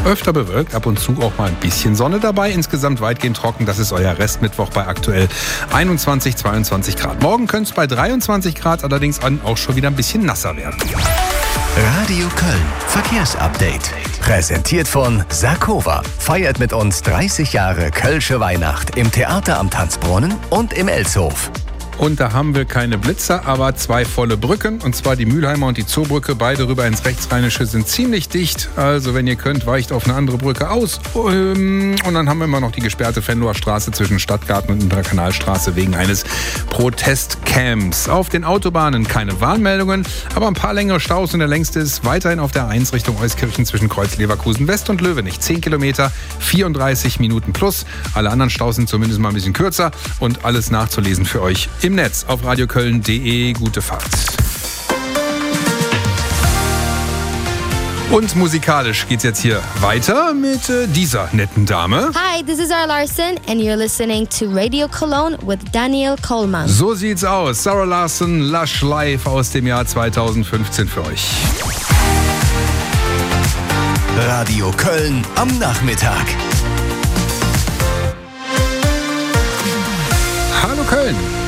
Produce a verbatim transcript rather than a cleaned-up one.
Öfter bewölkt, ab und zu auch mal ein bisschen Sonne dabei. Insgesamt weitgehend trocken. Das ist euer Restmittwoch bei aktuell einundzwanzig, zweiundzwanzig Grad. Morgen könnte es bei dreiundzwanzig Grad allerdings auch schon wieder ein bisschen nasser werden. Radio Köln Verkehrsupdate. Präsentiert von Sarkova. Feiert mit uns dreißig Jahre Kölsche Weihnacht im Theater am Tanzbrunnen und im Elshof. Und da haben wir keine Blitzer, aber zwei volle Brücken. Und zwar die Mülheimer und die Zoobrücke. Beide rüber ins Rechtsrheinische sind ziemlich dicht. Also wenn ihr könnt, weicht auf eine andere Brücke aus. Und dann haben wir immer noch die gesperrte Venloer Straße zwischen Stadtgarten und der Kanalstraße wegen eines Protestcamps. Auf den Autobahnen keine Warnmeldungen, aber ein paar längere Staus. Und der längste ist weiterhin auf der A eins Richtung Euskirchen zwischen Kreuz Leverkusen West und Löwenich. zehn Kilometer, vierunddreißig Minuten plus. Alle anderen Staus sind zumindest mal ein bisschen kürzer. Und alles nachzulesen für euch im Netz auf radioköln punkt de. Gute Fahrt. Und musikalisch geht's jetzt hier weiter mit äh, dieser netten Dame. Hi, this is Zara Larsson and you're listening to Radio Cologne with Daniel Coleman. So sieht's aus. Zara Larsson, Lush Live aus dem Jahr zweitausendfünfzehn für euch. Radio Köln am Nachmittag. Hallo Köln.